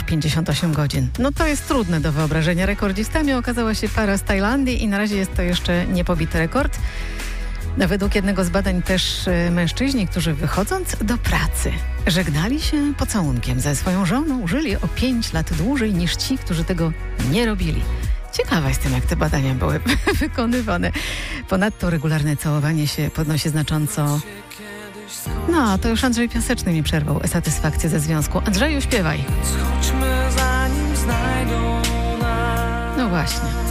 58 godzin. No to jest trudne do wyobrażenia. Rekordzistami okazała się para z Tajlandii i na razie jest to jeszcze niepobity rekord. Według jednego z badań też mężczyźni, którzy wychodząc do pracy żegnali się pocałunkiem ze swoją żoną, żyli o 5 lat dłużej niż ci, którzy tego nie robili. Ciekawa jestem, jak te badania były wykonywane. Ponadto regularne całowanie się podnosi znacząco... No, to już Andrzej Piaseczny mi przerwał satysfakcję ze związku. Andrzeju, śpiewaj. No właśnie.